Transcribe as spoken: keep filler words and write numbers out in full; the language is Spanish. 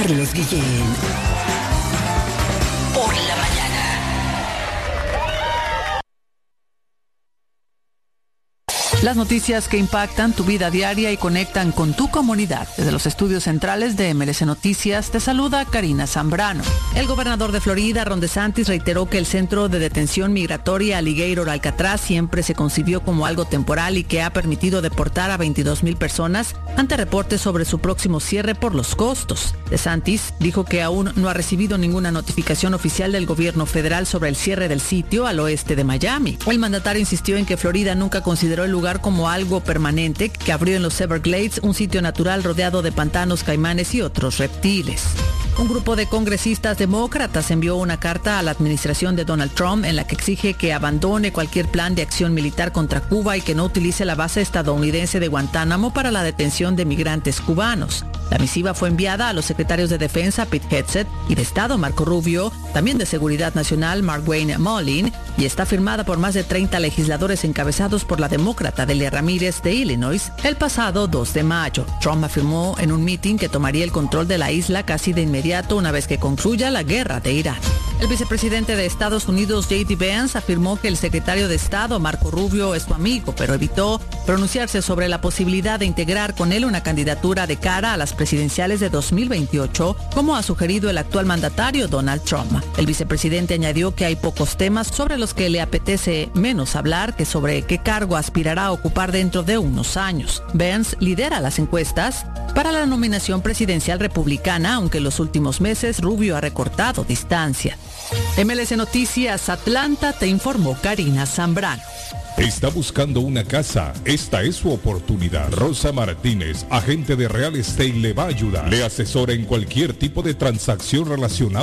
Carlos Guillén. Por la mañana. Las noticias que impactan tu vida diaria y conectan con tu comunidad. Desde los estudios centrales de M L C Noticias te saluda Karina Zambrano. El gobernador de Florida, Ron DeSantis, reiteró que el centro de detención migratoria Alligator Alcatraz siempre se concibió como algo temporal y que ha permitido deportar a veintidós mil personas ante reportes sobre su próximo cierre por los costos. DeSantis dijo que aún no ha recibido ninguna notificación oficial del gobierno federal sobre el cierre del sitio al oeste de Miami. El mandatario insistió en que Florida nunca consideró el lugar como algo permanente, que abrió en los Everglades un sitio natural rodeado de pantanos, caimanes y otros reptiles. Un grupo de congresistas demócratas envió una carta a la administración de Donald Trump en la que exige que abandone cualquier plan de acción militar contra Cuba y que no utilice la base estadounidense de Guantánamo para la detención de migrantes cubanos. La misiva fue enviada a los secretarios de Defensa Pete Hegseth y de Estado Marco Rubio, también de Seguridad Nacional Markwayne Mullin, y está firmada por más de treinta legisladores encabezados por la demócrata Delia Ramírez de Illinois el pasado dos de mayo. Trump afirmó en un mitin que tomaría el control de la isla casi de inmediato una vez que concluya la guerra de Irán. El vicepresidente de Estados Unidos, J D Vance, afirmó que el secretario de Estado, Marco Rubio, es su amigo, pero evitó pronunciarse sobre la posibilidad de integrar con él una candidatura de cara a las presidenciales de dos mil veintiocho, como ha sugerido el actual mandatario Donald Trump. El vicepresidente añadió que hay pocos temas sobre los que le apetece menos hablar que sobre qué cargo aspirará a ocupar dentro de unos años. Vance lidera las encuestas para la nominación presidencial republicana, aunque en los últimos meses Rubio ha recortado distancia. M L C Noticias Atlanta te informó Karina Zambrano. ¿Está buscando una casa? Esta es su oportunidad. Rosa Martínez, agente de Real Estate, le va a ayudar. Le asesora en cualquier tipo de transacción relacionada